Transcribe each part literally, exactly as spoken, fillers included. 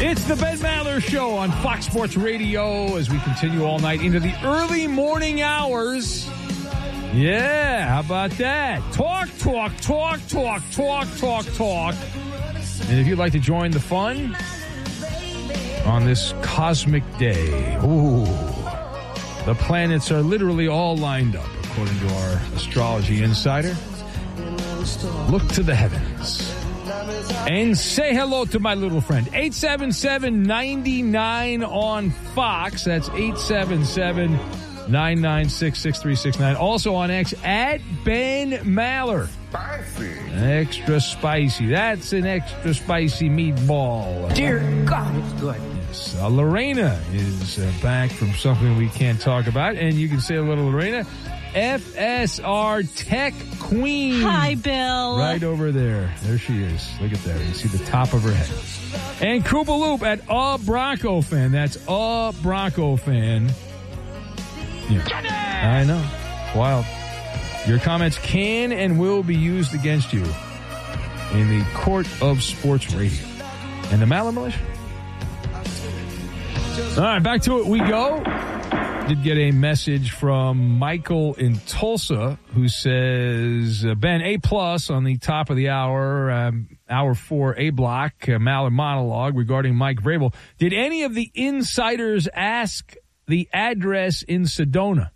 It's the Ben Maller Show on Fox Sports Radio as we continue all night into the early morning hours. Yeah, how about that? Talk, talk, talk, talk, talk, talk, talk. And if you'd like to join the fun on this cosmic day, ooh, the planets are literally all lined up, according to our astrology insider. Look to the heavens and say hello to my little friend. eight seven seven, nine nine on Fox. That's eight seven seven, nine nine six, six three six nine. Also on X, at Ben Maller. Spicy. Extra spicy. That's an extra spicy meatball. Dear God, it's good. Yes. Uh, Lorena is uh, back from something we can't talk about. And you can say hello to Lorena. F S R Tech Queen. Hi, Bill. Right over there. There she is. Look at that. You see the top of her head. And Koopaloop at a Bronco fan. That's a Bronco fan. Yeah. I know. Wild. Your comments can and will be used against you in the court of sports radio. And the Maller Militia. All right, back to it we go. Did get a message from Michael in Tulsa who says, uh, Ben, A plus on the top of the hour, um, hour four, A block, uh, Maller monologue regarding Mike Vrabel. Did any of the insiders ask the address in Sedona?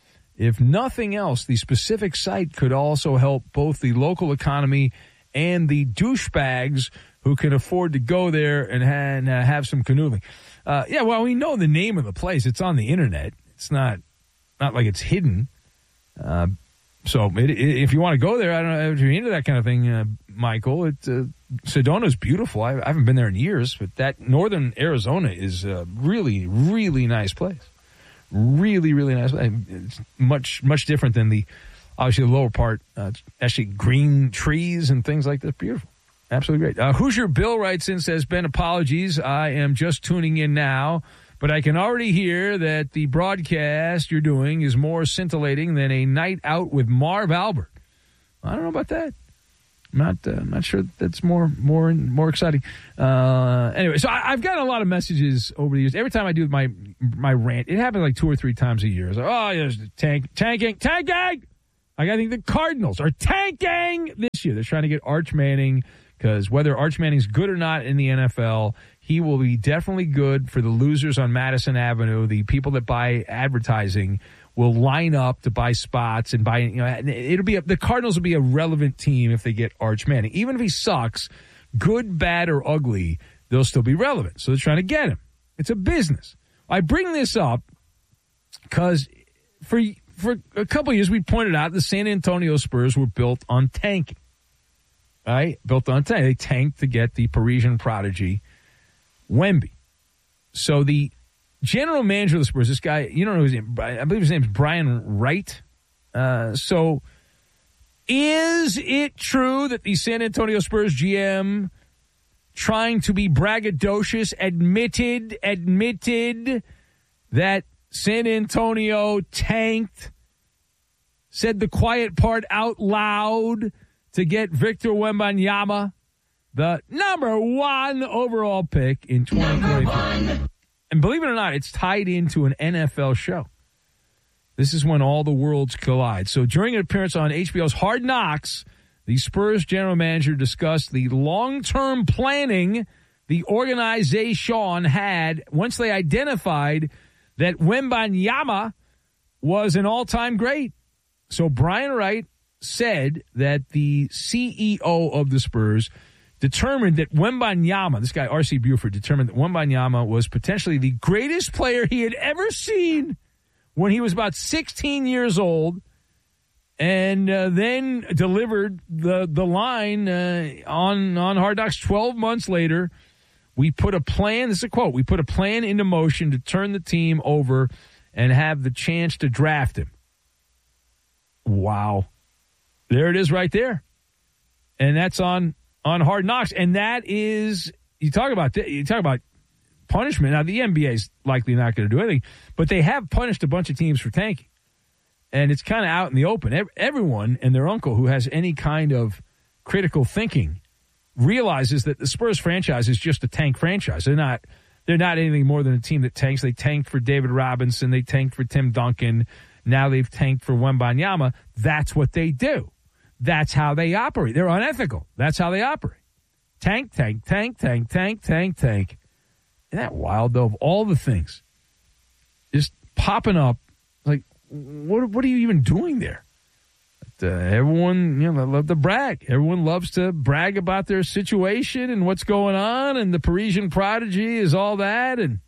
If nothing else, the specific site could also help both the local economy and the douchebags who can afford to go there and, ha- and uh, have some canoodling. Uh, yeah, well, we know the name of the place. It's on the internet. It's not not like it's hidden. Uh, so it, it, if you want to go there, I don't know if you're into that kind of thing, uh, Michael. It, uh, Sedona's beautiful. I, I haven't been there in years, but that northern Arizona is a really, really nice place. Really, really nice. It's much, much different than the, obviously, the lower part. Uh, it's actually green trees and things like that. Beautiful. Absolutely great. Uh, Hoosier Bill writes in, says, Ben, apologies. I am just tuning in now, but I can already hear that the broadcast you're doing is more scintillating than a night out with Marv Albert. I don't know about that. I'm not, uh, I'm not sure that's more, more, more exciting. Uh, anyway, so I, I've gotten a lot of messages over the years. Every time I do my my rant, it happens like two or three times a year. It's like, oh, there's tank, tanking, tanking. Like, I think the Cardinals are tanking this year. They're trying to get Arch Manning. Because whether Arch Manning's good or not in the N F L, he will be definitely good for the losers on Madison Avenue. The people that buy advertising will line up to buy spots and buy. You know, it'll be a, the Cardinals will be a relevant team if they get Arch Manning. Even if he sucks, good, bad, or ugly, they'll still be relevant. So they're trying to get him. It's a business. I bring this up because for for a couple of years we pointed out the San Antonio Spurs were built on tanking. Right, built on tank. They tanked to get the Parisian prodigy, Wemby. So the general manager of the Spurs, this guy, you don't know his name, I believe his name is Brian Wright. Uh, so is it true that the San Antonio Spurs G M, trying to be braggadocious, admitted, admitted that San Antonio tanked, said the quiet part out loud, to get Victor Wembanyama, the number one overall pick in twenty twenty-three. And believe it or not, it's tied into an N F L show. This is when all the worlds collide. So during an appearance on H B O's Hard Knocks, the Spurs general manager discussed the long-term planning the organization had once they identified that Wembanyama was an all-time great. So Brian Wright said that the C E O of the Spurs determined that Wembanyama, this guy R C Buford, determined that Wembanyama was potentially the greatest player he had ever seen when he was about sixteen years old, and uh, then delivered the the line uh, on on Hard Knocks twelve months later. We put a plan, this is a quote, we put a plan into motion to turn the team over and have the chance to draft him. Wow. There it is right there. And that's on, on Hard Knocks. And that is, you talk about you talk about punishment. Now, the N B A is likely not going to do anything, but they have punished a bunch of teams for tanking. And it's kind of out in the open. Everyone and their uncle who has any kind of critical thinking realizes that the Spurs franchise is just a tank franchise. They're not they're not anything more than a team that tanks. They tanked for David Robinson. They tanked for Tim Duncan. Now they've tanked for Wembanyama. That's what they do. That's how they operate. They're unethical. That's how they operate. Tank, tank, tank, tank, tank, tank, tank. Isn't that wild, though, of all the things? Just popping up. Like, what, what are you even doing there? But, uh, everyone, you know, they love to brag. Everyone loves to brag about their situation and what's going on, and the Parisian prodigy is all that, and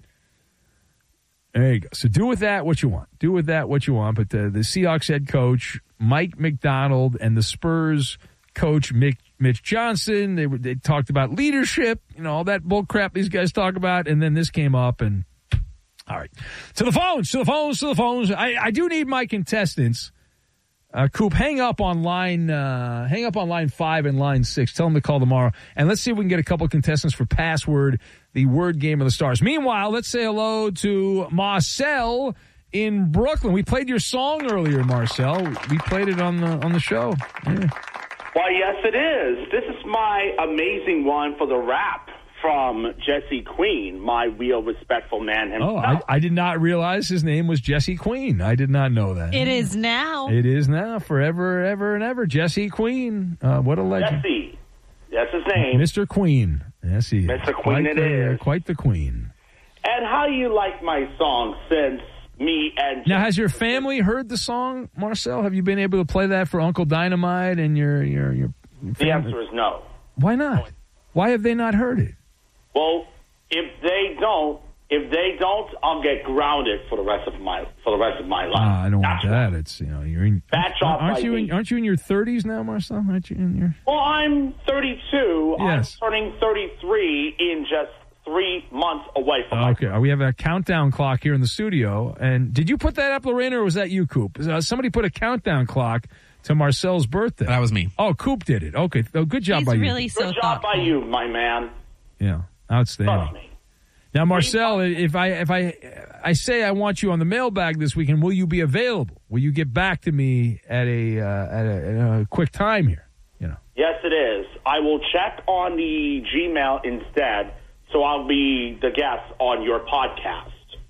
there you go. So do with that what you want. Do with that what you want. But the, the Seahawks head coach, Mike McDonald, and the Spurs coach, Mick, Mitch Johnson, they were, they talked about leadership, you know, all that bull crap these guys talk about, and then this came up, and all right. To the phones, to the phones, to the phones. I, I do need my contestants. Uh, Coop, hang up on line uh, hang up on line five and line six. Tell them to call tomorrow. And let's see if we can get a couple contestants for Password, the word game of the stars. Meanwhile, let's say hello to Marcel in Brooklyn. We played your song earlier, Marcel. We played it on the on the show. Yeah. Why, yes, it is. This is my amazing one for the rap from Jesse Queen, my real respectful man himself. Oh, I, I did not realize his name was Jesse Queen. I did not know that. It is now. It is now, forever, ever, and ever. Jesse Queen. Uh, what a legend. Jesse. That's his name. Mister Queen. Yes, he is. Mister Queen quite it the, is. Quite the queen. And how you like my song since me and... Now, has your family heard the song, Marcel? Have you been able to play that for Uncle Dynamite and your... your, your The answer is no. Why not? Why have they not heard it? Well, if they don't, if they don't, I'll get grounded for the rest of my for the rest of my life. Ah, I don't That's want that. Right. It's you know you're in. Batch off aren't by you? me. In, aren't you in your thirties now, Marcel? Aren't you in your? Well, I'm thirty-two. Yes. I'm turning thirty-three in just three months away from. Uh, my okay, we have a countdown clock here in the studio. And did you put that up, Lorena, or was that you, Coop? Uh, somebody put a countdown clock to Marcel's birthday. That was me. Oh, Coop did it. Okay, oh, good job He's by really you. so Good job thoughtful. by you, my man. Yeah, outstanding. Trust me. Now, Marcel, if I if I I say I want you on the mailbag this weekend, will you be available? Will you get back to me at a uh, at, a, at a quick time here? You know. Yes, it is. I will check on the Gmail instead, so I'll be the guest on your podcast.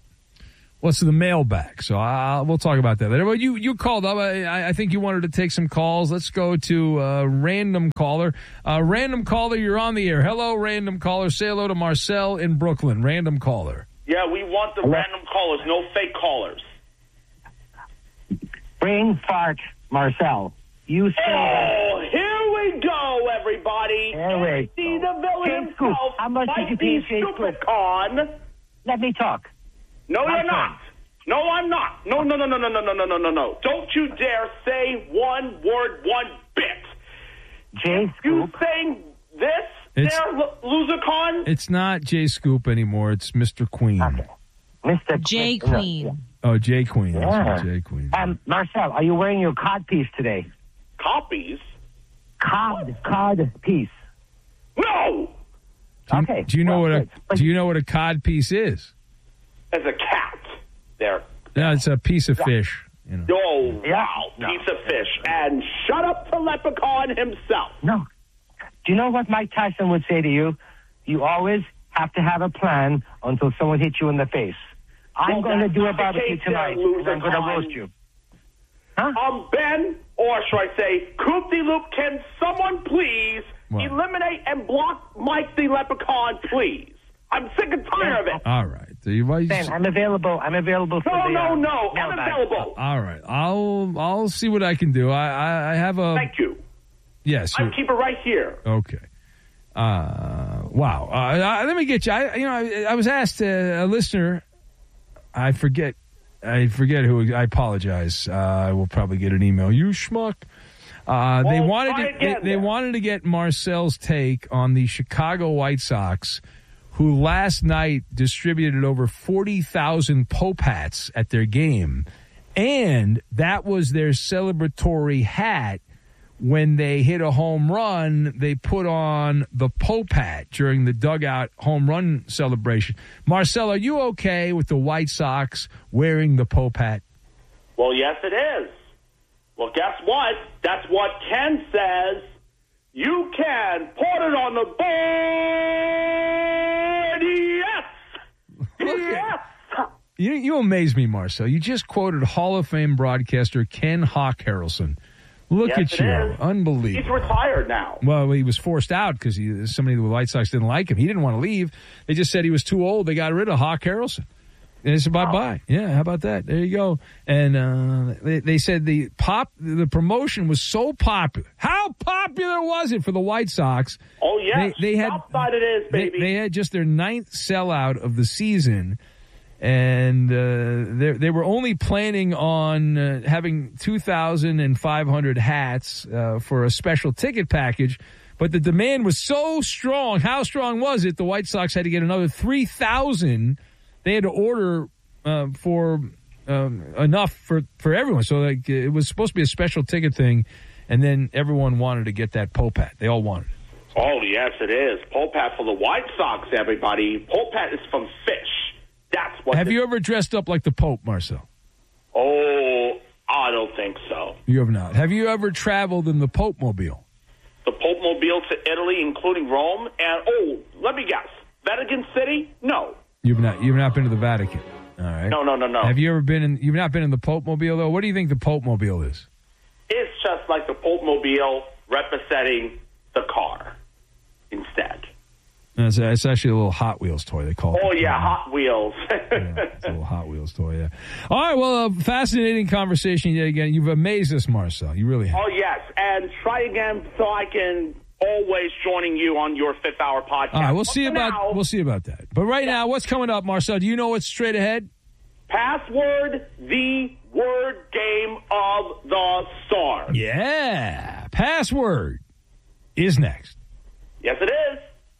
What's the mailbag? So I'll, we'll talk about that later. Well, you you called up. I, I think you wanted to take some calls. Let's go to uh, random caller. Uh, random caller, you're on the air. Hello, random caller. Say hello to Marcel in Brooklyn. Random caller. Yeah, we want the random callers, no fake callers. Brain fart, Marcel. You say Oh, here we go, everybody. Here we See go. the villain Jay himself. Scoop. How much did you Mike pay D. Jay Scoop? Supercon. Let me talk. No, My you're turn. not. No, I'm not. No, no, no, no, no, no, no, no, no, no, no. Don't you dare say one word, one bit. Jay You Scoop. saying this It's- there, L- LoserCon? It's not Jay Scoop anymore. It's Mister Queen. Okay. Mister Jay Queen. Queen. Oh, Jay Queen. I'm Yeah. sorry, Jay Queen. Um, Marcel, are you wearing your cod piece today? Copies? Cod, cod piece. No! Do you, Okay, do you know well, what a good. But- Do you know what a cod piece is? As a cat. There. No, it's a piece of fish. You know. Oh, Yeah. wow. No. Piece of fish. And shut up to Leprechaun himself. No. Do you know what Mike Tyson would say to you? You always have to have a plan until someone hits you in the face. I'm Well, going to that's do a not the barbecue case there, tonight, and I'm going to LoserCon. roast you. Huh? Um, Ben, or should I say, Coop the Loop, can someone please What? eliminate and block Mike the Leprechaun, please? I'm sick and tired of it. All right. So you- why you- Ben, I'm available. I'm available for No, the... no, uh, no. mailbag. Unavailable. All right. I'll I'll see what I can do. I I, I have a Thank you. yes. I keep it right here. Okay. Uh, wow. Uh, I, let me get you. I, you know, I, I was asked uh, a listener. I forget. I forget who. I apologize. Uh, I will probably get an email. You schmuck. Uh, they Well, wanted try to, again they, they then. wanted to get Marcel's take on the Chicago White Sox, who last night distributed over forty thousand Pope hats at their game, and that was their celebratory hat. When they hit a home run, they put on the Pope hat during the dugout home run celebration. Marcel, are you okay with the White Sox wearing the Pope hat? Well, yes, it is. Well, guess what? That's what Ken says. You can put it on the board. Yes. Yes. You, you amaze me, Marcel. You just quoted Hall of Fame broadcaster Ken Hawk Harrelson. Look yes, at you. Is. Unbelievable. He's retired now. Well, he was forced out because somebody the White Sox didn't like him. He didn't want to leave. They just said he was too old. They got rid of Hawk Harrelson. And they said bye-bye. Yeah, how about that? There you go. And uh, they, they said the pop, the promotion was so popular. How popular was it for the White Sox? Oh, yes. They, they had, outside it is, baby. They, they had just their ninth sellout of the season. And uh, they they were only planning on uh, having two thousand five hundred hats uh, for a special ticket package. But the demand was so strong. How strong was it? The White Sox had to get another three thousand. They had to order uh, for um, enough for, for everyone. So like it was supposed to be a special ticket thing. And then everyone wanted to get that Pope hat. They all wanted it. Oh, yes, it is. Pope hat for the White Sox, everybody. Pope hat is from fish. That's what. Have the- you ever dressed up like the Pope, Marcel? Oh, I don't think so. You have not. Have you ever traveled in the Pope Mobile? The Pope Mobile to Italy, including Rome, and oh, let me guess, Vatican City? No. You've not. You've not been to the Vatican. All right. No, no, no, no. Have you ever been in? You've not been in the Pope Mobile though. What do you think the Pope Mobile is? It's just like the Pope Mobile representing the car instead. It's, it's actually a little Hot Wheels toy. They call it. Oh, yeah, Hot Wheels. Yeah, it's a little Hot Wheels toy, yeah. All right, well, a fascinating conversation yet again. You've amazed us, Marcel. You really have. Oh, yes, and try again so I can always joining you on your fifth hour podcast. All right, we'll but see about now, we'll see about that. But right now, what's coming up, Marcel? Do you know what's straight ahead? Password, the word game of the stars. Yeah, Password is next. Yes, it is.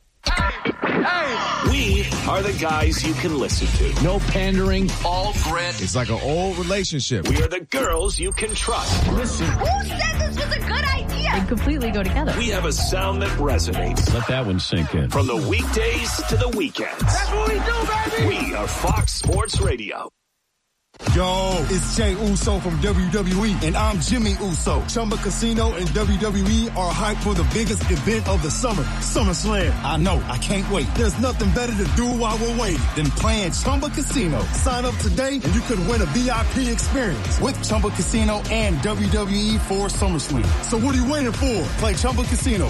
We are the guys you can listen to. No pandering. All grit. It's like an old relationship. We are the girls you can trust. Listen. Who said this was a good idea? They completely go together. We have a sound that resonates. Let that one sink in. From the weekdays to the weekends. That's what we do, baby. We are Fox Sports Radio. Yo, it's Jay Uso from W W E, and I'm Jimmy Uso. Chumba Casino and W W E are hyped for the biggest event of the summer, SummerSlam. I know, I can't wait. There's nothing better to do while we're waiting than playing Chumba Casino. Sign up today and you could win a V I P experience with Chumba Casino and W W E for SummerSlam. So what are you waiting for? Play Chumba Casino